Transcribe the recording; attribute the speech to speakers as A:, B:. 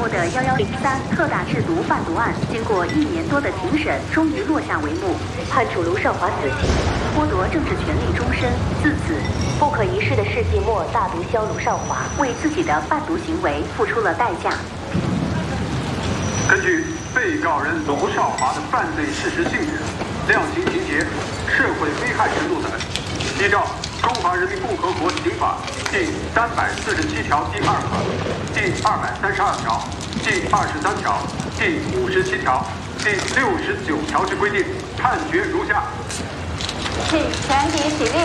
A: 末的1103特大制毒贩毒案，经过1年多的庭审，终于落下帷幕，
B: 判处卢少华死刑，
A: 剥夺政治权利终身。自此，
B: 不可一世的世纪末大毒枭卢少华
A: 为自己的贩毒行为付出了代价。
C: 根据被告人卢少华的犯罪事实性质、量刑情节、社会危害程度等，依照《中华人民共和国刑法》第347条第2款、第232条、第23条、第57条、第69条之规定，判决如下：
D: 请全体起立。